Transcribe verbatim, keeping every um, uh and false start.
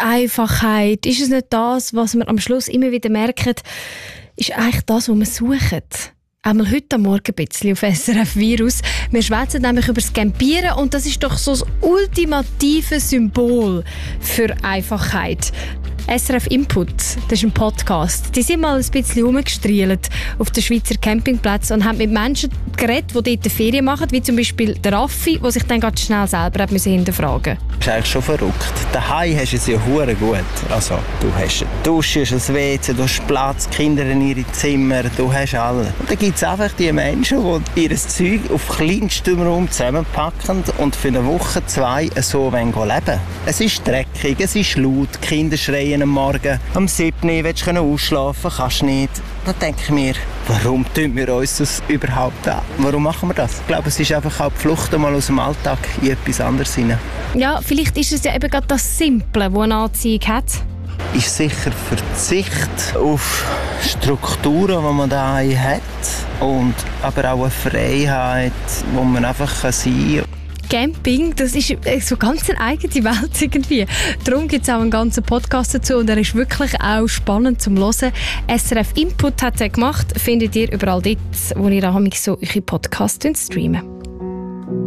Einfachheit, ist es nicht das, was wir am Schluss immer wieder merken, ist eigentlich das, was wir suchen? Einmal heute Morgen ein bisschen auf S R F Virus. Wir schwätzen nämlich über das Campieren und das ist doch so das ultimative Symbol für Einfachheit. S R F Input, das ist ein Podcast. Die sind mal ein bisschen rumgestrielt auf den Schweizer Campingplätzen und haben mit Menschen geredet, die dort Ferien machen, wie zum Beispiel der Raffi, der sich dann ganz schnell selber hat müssen hinterfragen musste. Das ist eigentlich schon verrückt. Daheim hast du es ja verdammt gut. Also, du hast eine Dusche, ein W C, du hast Platz, die Kinder in ihren Zimmern, du hast alles. Und dann gibt es einfach die Menschen, die ihr Zeug auf kleinstem Raum zusammenpacken und für eine Woche, zwei so leben wollen. Es ist dreckig, es ist laut, die Kinder schreien am Morgen. Am siebten willst du ausschlafen, kannst nicht. Dann denke ich mir, warum tun wir uns das überhaupt an? Warum machen wir das? Ich glaube, es ist einfach auch die Flucht einmal aus dem Alltag in etwas anderes hinein. Ja, vielleicht ist es ja eben gerade das Simple, das eine Anziehung hat. Ist sicher Verzicht auf Strukturen, die man da hat. Und aber auch eine Freiheit, wo man einfach sein kann. Camping, das ist so ganz eine eigene Welt irgendwie. Darum gibt es auch einen ganzen Podcast dazu und er ist wirklich auch spannend zum Hören. S R F Input hat er gemacht, findet ihr überall dort, wo ihr so eure Podcasts streamen.